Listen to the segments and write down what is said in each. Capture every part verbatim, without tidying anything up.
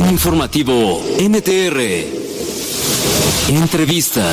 Informativo N T R. Entrevista.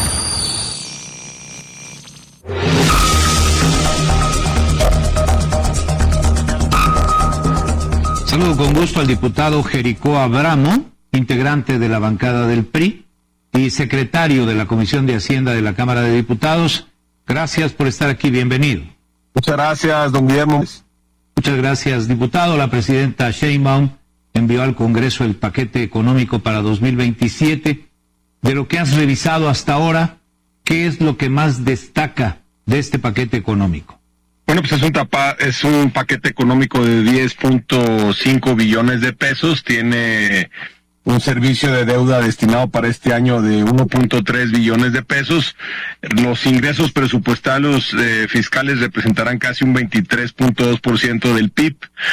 Saludo con gusto al diputado Jericó Abramo, integrante de la bancada del P R I y secretario de la Comisión de Hacienda de la Cámara de Diputados. Gracias por estar aquí, bienvenido. Muchas gracias, don Guillermo. Muchas gracias, diputado. La presidenta Sheinbaum envió al Congreso el paquete económico para dos mil veintisiete. De lo que has revisado hasta ahora, ¿qué es lo que más destaca de este paquete económico? Bueno, pues es un, tapa, es un paquete económico de diez punto cinco billones de pesos. Tiene un servicio de deuda destinado para este año de uno punto tres billones de pesos. Los ingresos presupuestarios eh, fiscales representarán casi un veintitrés punto dos por ciento del P I B.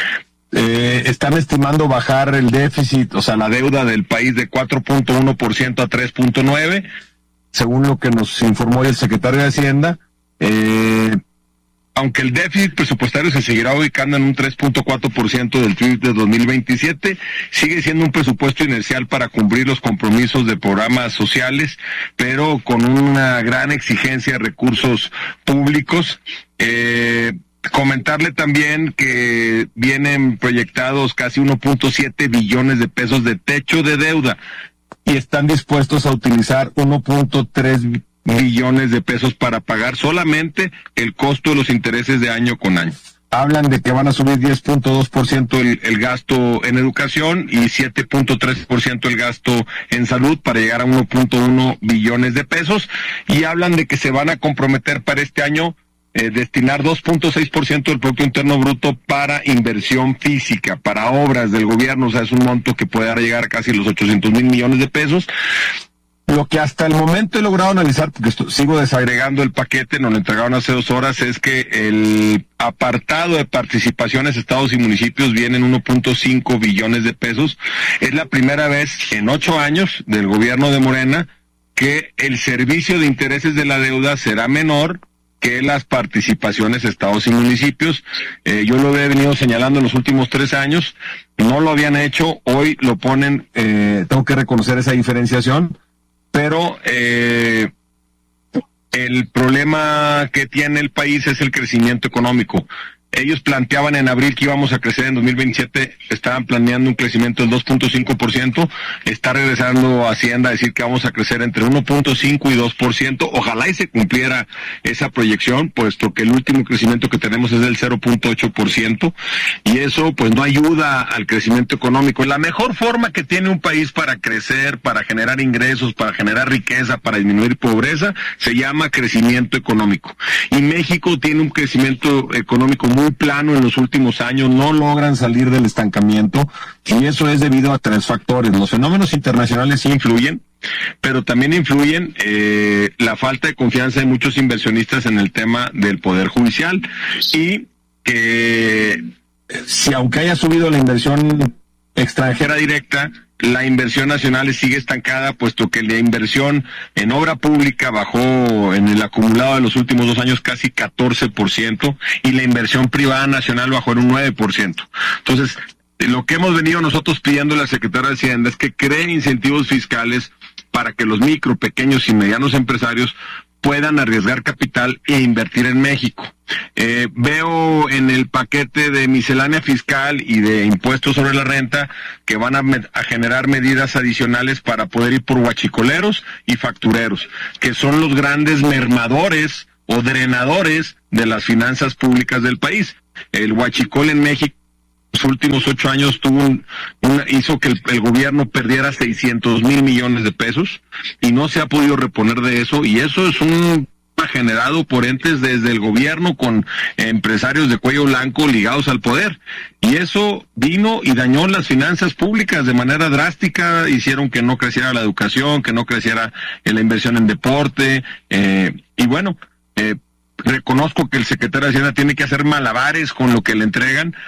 Eh, están estimando bajar el déficit, o sea, la deuda del país de cuatro punto uno por ciento a tres punto nueve por ciento, según lo que nos informó el secretario de Hacienda. Eh, aunque el déficit presupuestario se seguirá ubicando en un tres punto cuatro por ciento del P I B de dos mil veintisiete, sigue siendo un presupuesto inercial para cumplir los compromisos de programas sociales, pero con una gran exigencia de recursos públicos. Eh, Comentarle también que vienen proyectados casi uno punto siete billones de pesos de techo de deuda y están dispuestos a utilizar uno punto tres billones de pesos para pagar solamente el costo de los intereses de año con año. Hablan de que van a subir diez punto dos por ciento el, el gasto en educación y siete punto tres por ciento el gasto en salud para llegar a uno punto uno billones de pesos, y hablan de que se van a comprometer para este año Eh, destinar dos punto seis por ciento del Producto Interno Bruto para inversión física, para obras del gobierno. O sea, es un monto que puede llegar a casi los ochocientos mil millones de pesos. Lo que hasta el momento he logrado analizar, porque esto, sigo desagregando el paquete, nos lo entregaron hace dos horas, es que el apartado de participaciones, estados y municipios viene en uno punto cinco billones de pesos. Es la primera vez en ocho años del gobierno de Morena que el servicio de intereses de la deuda será menor que las participaciones estados y municipios. Eh, yo lo he venido señalando en los últimos tres años, no lo habían hecho, hoy lo ponen, eh, tengo que reconocer esa diferenciación, pero eh, el problema que tiene el país es el crecimiento económico. Ellos planteaban en abril que íbamos a crecer en dos mil veintisiete, estaban planeando un crecimiento del dos punto cinco por ciento, está regresando a Hacienda a decir que vamos a crecer entre uno punto cinco y dos por ciento, ojalá y se cumpliera esa proyección, puesto que el último crecimiento que tenemos es del cero punto ocho por ciento, y eso pues no ayuda al crecimiento económico. La mejor forma que tiene un país para crecer, para generar ingresos, para generar riqueza, para disminuir pobreza, se llama crecimiento económico, y México tiene un crecimiento económico muy plano en los últimos años, no logran salir del estancamiento, y eso es debido a tres factores. Los fenómenos internacionales sí influyen, pero también influyen eh, la falta de confianza de muchos inversionistas en el tema del Poder Judicial, y que eh, si aunque haya subido la inversión extranjera directa, la inversión nacional sigue estancada, puesto que la inversión en obra pública bajó en el acumulado de los últimos dos años casi catorce por ciento, y la inversión privada nacional bajó en un nueve por ciento. Entonces, lo que hemos venido nosotros pidiendo a la Secretaría de Hacienda es que cree incentivos fiscales para que los micro, pequeños y medianos empresarios puedan arriesgar capital e invertir en México. Eh, veo en el paquete de miscelánea fiscal y de impuestos sobre la renta que van a, me- a generar medidas adicionales para poder ir por huachicoleros y factureros, que son los grandes mermadores o drenadores de las finanzas públicas del país. El huachicol en México los últimos ocho años tuvo un, una, hizo que el, el gobierno perdiera seiscientos mil millones de pesos y no se ha podido reponer de eso, y eso es un generado por entes desde el gobierno con empresarios de cuello blanco ligados al poder, y eso vino y dañó las finanzas públicas de manera drástica, hicieron que no creciera la educación, que no creciera la inversión en deporte, eh, y bueno, eh, reconozco que el secretario de Hacienda tiene que hacer malabares con lo que le entregan,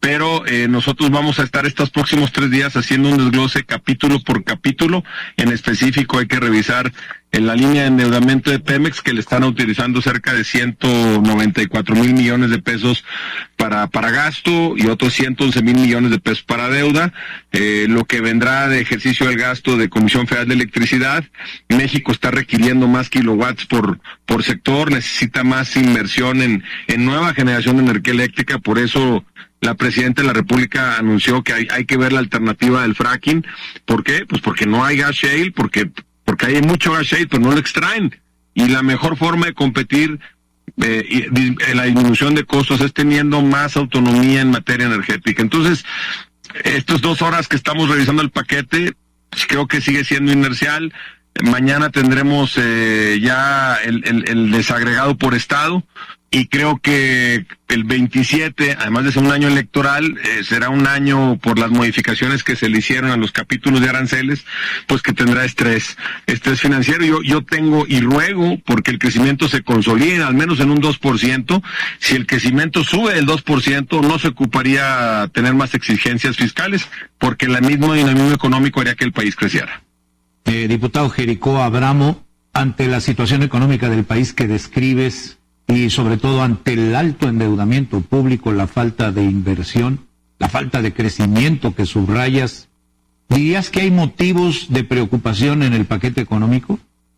pero eh, nosotros vamos a estar estos próximos tres días haciendo un desglose capítulo por capítulo. En específico hay que revisar en la línea de endeudamiento de Pemex, que le están utilizando cerca de ciento noventa y cuatro mil millones de pesos para para gasto y otros ciento once mil millones de pesos para deuda, eh, lo que vendrá de ejercicio del gasto de Comisión Federal de Electricidad. México está requiriendo más kilowatts por por sector, necesita más inversión en, en nueva generación de energía eléctrica, por eso la Presidenta de la República anunció que hay, hay que ver la alternativa del fracking. ¿Por qué? Pues porque no hay gas shale, porque porque hay mucho gas shale, pero no lo extraen. Y la mejor forma de competir eh, y, la disminución de costos es teniendo más autonomía en materia energética. Entonces, estas dos horas que estamos revisando el paquete, pues creo que sigue siendo inercial. Mañana tendremos eh, ya el, el, el desagregado por estado. Y creo que el veintisiete, además de ser un año electoral, eh, será un año por las modificaciones que se le hicieron a los capítulos de aranceles, pues que tendrá estrés, estrés financiero. Yo, yo tengo y ruego porque el crecimiento se consolide, al menos en un dos por ciento. Si el crecimiento sube del dos por ciento, no se ocuparía tener más exigencias fiscales, porque el mismo dinamismo económico haría que el país creciera. Eh, diputado Jericó Abramo, ante la situación económica del país que describes, y sobre todo ante el alto endeudamiento público, la falta de inversión, la falta de crecimiento que subrayas, ¿dirías que hay motivos de preocupación en el paquete económico?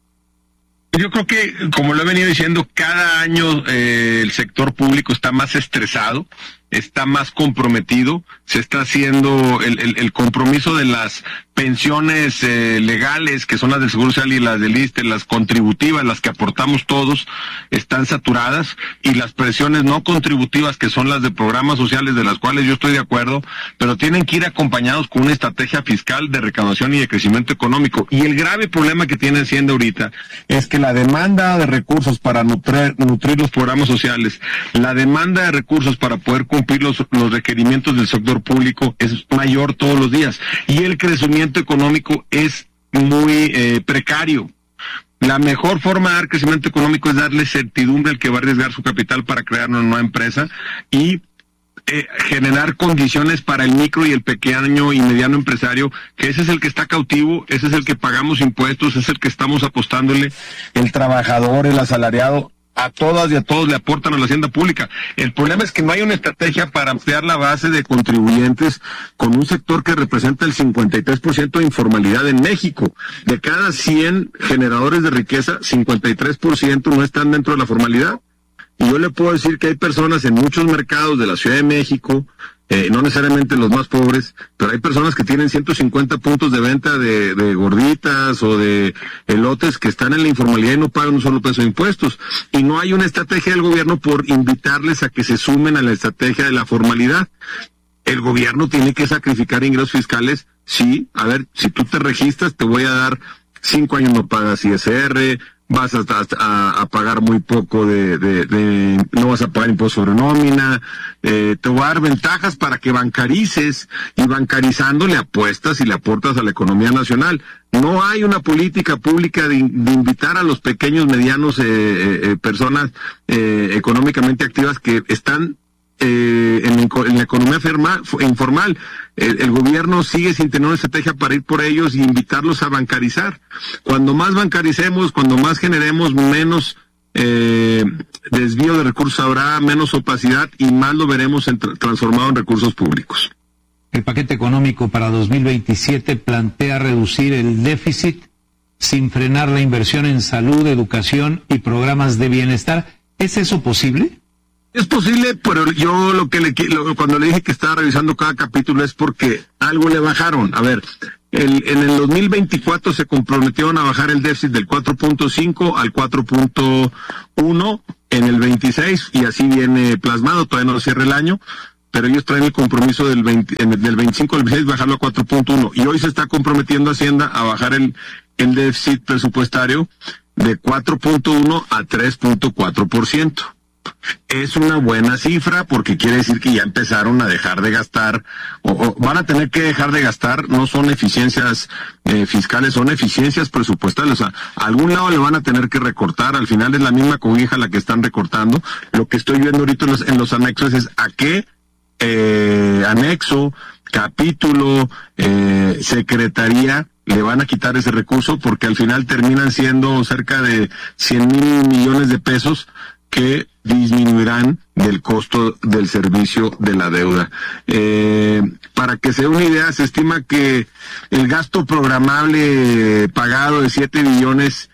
Yo creo que, como lo he venido diciendo, cada año eh, el sector público está más estresado, está más comprometido, se está haciendo el, el, el compromiso de las pensiones eh, legales, que son las del Seguro Social y las del I S S S T E, las contributivas, las que aportamos todos, están saturadas, y las pensiones no contributivas, que son las de programas sociales, de las cuales yo estoy de acuerdo, pero tienen que ir acompañados con una estrategia fiscal de recaudación y de crecimiento económico. Y el grave problema que tiene Hacienda ahorita es que la demanda de recursos para nutrir, nutrir los programas sociales, la demanda de recursos para poder cumplir Los, los requerimientos del sector público es mayor todos los días, y el crecimiento económico es muy eh, precario. La mejor forma de dar crecimiento económico es darle certidumbre al que va a arriesgar su capital para crear una nueva empresa y eh, generar condiciones para el micro y el pequeño y mediano empresario, que ese es el que está cautivo, ese es el que pagamos impuestos, es el que estamos apostándole. El trabajador, el asalariado, a todas y a todos le aportan a la hacienda pública. El problema es que no hay una estrategia para ampliar la base de contribuyentes con un sector que representa el cincuenta y tres por ciento de informalidad en México. De cada cien generadores de riqueza, cincuenta y tres por ciento no están dentro de la formalidad. Y yo le puedo decir que hay personas en muchos mercados de la Ciudad de México, eh, no necesariamente los más pobres, pero hay personas que tienen ciento cincuenta puntos de venta de, de gorditas o de elotes que están en la informalidad y no pagan un solo peso de impuestos. Y no hay una estrategia del gobierno por invitarles a que se sumen a la estrategia de la formalidad. El gobierno tiene que sacrificar ingresos fiscales. Sí, a ver, si tú te registras, te voy a dar cinco años no pagas I S R, vas a, a, a pagar muy poco de, de, de, no vas a pagar impuesto sobre nómina, eh, te voy a dar ventajas para que bancarices, y bancarizando le apuestas y le aportas a la economía nacional. No hay una política pública de, de invitar a los pequeños, medianos, eh, eh, personas eh, económicamente activas que están Eh, en, en la economía ferma, informal. El, el gobierno sigue sin tener una estrategia para ir por ellos y invitarlos a bancarizar. Cuando más bancaricemos, cuando más generemos, menos eh, desvío de recursos habrá, menos opacidad, y más lo veremos en tra transformado en recursos públicos. El paquete económico para dos mil veintisiete plantea reducir el déficit sin frenar la inversión en salud, educación y programas de bienestar. ¿Es eso posible? Es posible, pero yo lo que le lo, cuando le dije que estaba revisando cada capítulo es porque algo le bajaron. A ver, el, en el dos mil veinticuatro se comprometieron a bajar el déficit del cuatro punto cinco al cuatro punto uno en el veintiséis, y así viene plasmado, todavía no cierra el año, pero ellos traen el compromiso del, veinte, del veinticinco al veintiséis bajarlo a cuatro punto uno, y hoy se está comprometiendo Hacienda a bajar el, el déficit presupuestario de cuatro punto uno a tres punto cuatro por ciento. Es una buena cifra porque quiere decir que ya empezaron a dejar de gastar, o, o van a tener que dejar de gastar. No son eficiencias eh, fiscales, son eficiencias presupuestales. O sea, a algún lado le van a tener que recortar. Al final es la misma cobija la que están recortando. Lo que estoy viendo ahorita en los, en los anexos es a qué eh, anexo, capítulo, eh, secretaría, le van a quitar ese recurso porque al final terminan siendo cerca de cien mil millones de pesos que disminuirán del costo del servicio de la deuda. Eh, para que se dé una idea, se estima que el gasto programable pagado de siete billones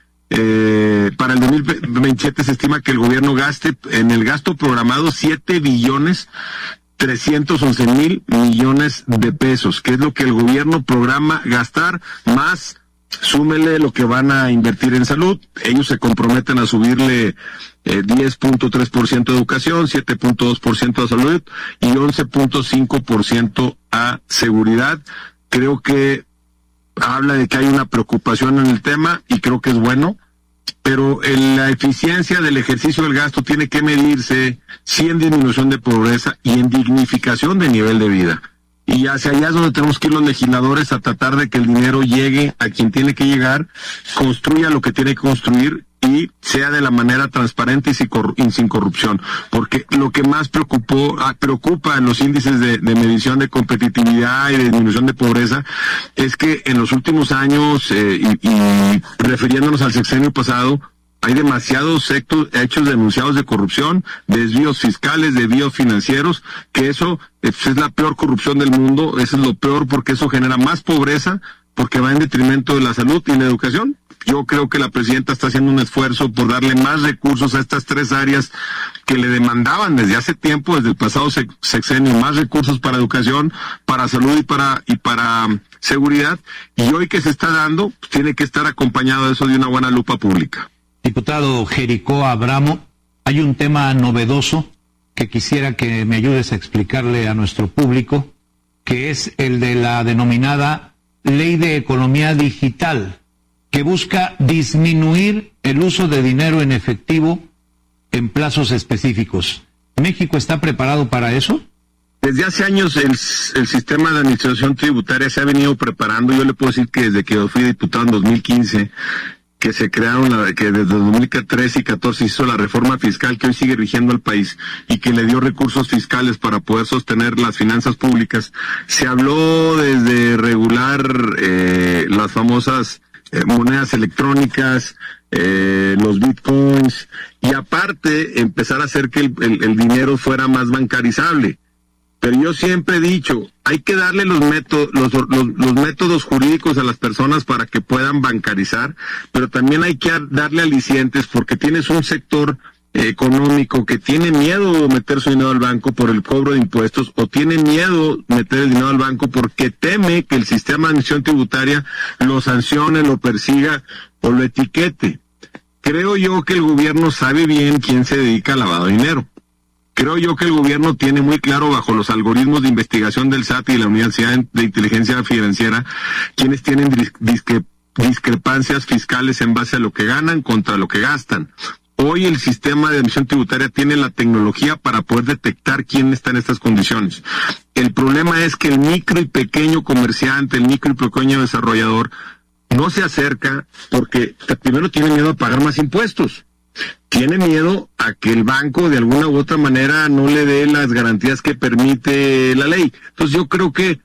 eh, para el dos mil veintisiete se estima que el gobierno gaste en el gasto programado siete billones trescientos once mil millones de pesos, que es lo que el gobierno programa gastar, más súmele lo que van a invertir en salud. Ellos se comprometen a subirle eh, diez punto tres por ciento a educación, siete punto dos por ciento a salud y once punto cinco por ciento a seguridad. Creo que habla de que hay una preocupación en el tema y creo que es bueno, pero en la eficiencia del ejercicio del gasto tiene que medirse sí en disminución de pobreza y en dignificación de nivel de vida. Y hacia allá es donde tenemos que ir los legisladores, a tratar de que el dinero llegue a quien tiene que llegar, construya lo que tiene que construir y sea de la manera transparente y sin corrupción. Porque lo que más preocupó, preocupa en los índices de, de medición de competitividad y de disminución de pobreza es que en los últimos años, eh, y, y refiriéndonos al sexenio pasado, hay demasiados hechos denunciados de corrupción, desvíos fiscales, desvíos financieros, que eso es la peor corrupción del mundo. Eso es lo peor porque eso genera más pobreza, porque va en detrimento de la salud y la educación. Yo creo que la presidenta está haciendo un esfuerzo por darle más recursos a estas tres áreas que le demandaban desde hace tiempo, desde el pasado sexenio, más recursos para educación, para salud y para y para seguridad. Y hoy que se está dando, pues tiene que estar acompañado de eso de una buena lupa pública. Diputado Jericó Abramo, hay un tema novedoso que quisiera que me ayudes a explicarle a nuestro público, que es el de la denominada Ley de Economía Digital, que busca disminuir el uso de dinero en efectivo en plazos específicos. ¿México está preparado para eso? Desde hace años el, el sistema de administración tributaria se ha venido preparando. Yo le puedo decir que desde que yo fui diputado en dos mil quince, que se crearon, la, que desde dos mil trece y catorce hizo la reforma fiscal que hoy sigue rigiendo al país y que le dio recursos fiscales para poder sostener las finanzas públicas. Se habló desde regular eh, las famosas eh, monedas electrónicas, eh, los bitcoins, y aparte empezar a hacer que el, el, el dinero fuera más bancarizable. Pero yo siempre he dicho, hay que darle los métodos, los, los, los métodos jurídicos a las personas para que puedan bancarizar, pero también hay que darle alicientes porque tienes un sector eh, económico que tiene miedo de meter su dinero al banco por el cobro de impuestos, o tiene miedo de meter el dinero al banco porque teme que el sistema de administración tributaria lo sancione, lo persiga o lo etiquete. Creo yo que el gobierno sabe bien quién se dedica al lavado de dinero. Creo yo que el gobierno tiene muy claro, bajo los algoritmos de investigación del S A T y la Unidad de Inteligencia Financiera, quienes tienen discre discrepancias fiscales en base a lo que ganan contra lo que gastan. Hoy el sistema de administración tributaria tiene la tecnología para poder detectar quién está en estas condiciones. El problema es que el micro y pequeño comerciante, el micro y pequeño desarrollador, no se acerca porque primero tiene miedo a pagar más impuestos. Tiene miedo a que el banco de alguna u otra manera no le dé las garantías que permite la ley. Entonces yo creo que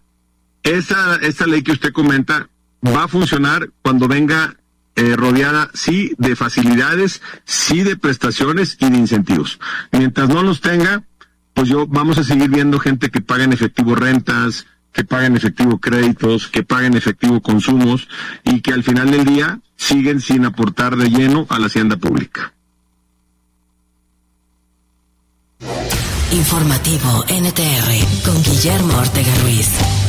esa, esa ley que usted comenta va a funcionar cuando venga eh, rodeada, sí, de facilidades, sí, de prestaciones y de incentivos. Mientras no los tenga, pues yo vamos a seguir viendo gente que paga en efectivo rentas, que paga en efectivo créditos, que paga en efectivo consumos y que al final del día siguen sin aportar de lleno a la hacienda pública. Informativo N T R con Guillermo Ortega Ruiz.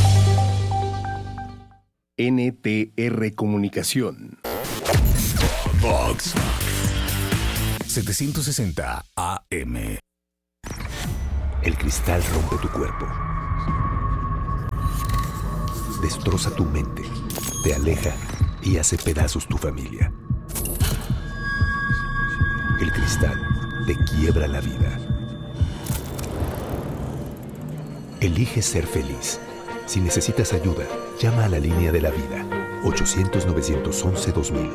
N T R Comunicación. Vox setecientos sesenta A M. El cristal rompe tu cuerpo. Destroza tu mente, te aleja y hace pedazos tu familia. El cristal te quiebra la vida. Elige ser feliz. Si necesitas ayuda, llama a la línea de la vida, ochocientos, novecientos once, dos mil.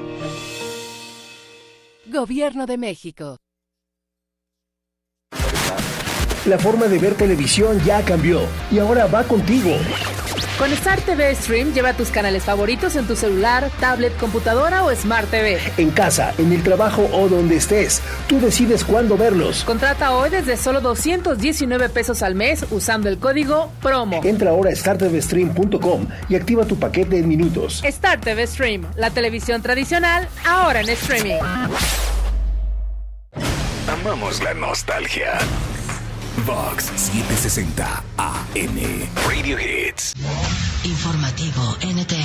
Gobierno de México. La forma de ver televisión ya cambió y ahora va contigo. Con Star T V Stream lleva tus canales favoritos en tu celular, tablet, computadora o Smart T V. En casa, en el trabajo o donde estés, tú decides cuándo verlos. Contrata hoy desde solo doscientos diecinueve pesos al mes usando el código PROMO. Entra ahora a star t v stream punto com y activa tu paquete en minutos. Star T V Stream, la televisión tradicional, ahora en streaming. Amamos la nostalgia. Vox setecientos sesenta A M. Radio Hits. Informativo N T.